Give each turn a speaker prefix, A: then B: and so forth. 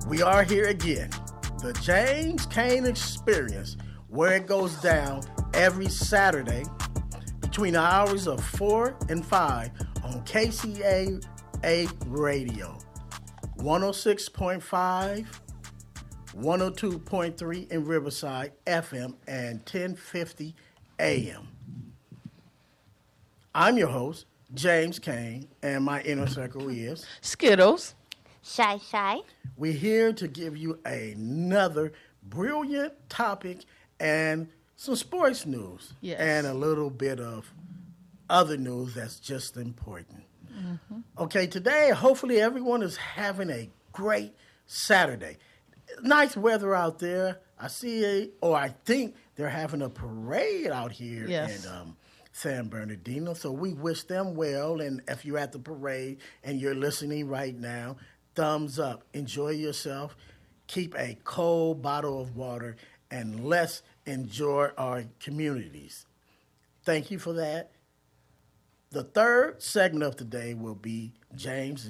A: We are here again. The James Kane Experience, where it goes down every Saturday between the hours of 4 and 5 on KCAA Radio, 106.5, 102.3 in Riverside FM, and 1050 AM. I'm your host, James Kane, and my inner circle is
B: Skittles.
C: Shy.
A: We're here to give you another brilliant topic and some sports news.
B: Yes.
A: And a little bit of other news that's just important. Mm-hmm. Okay, today, hopefully everyone is having a great Saturday. Nice weather out there. I think they're having a parade out here
B: yes.
A: in San Bernardino. So we wish them well. And if you're at the parade and you're listening right now, thumbs up. Enjoy yourself. Keep a cold bottle of water, and let's enjoy our communities. Thank you for that. The third segment of today will be James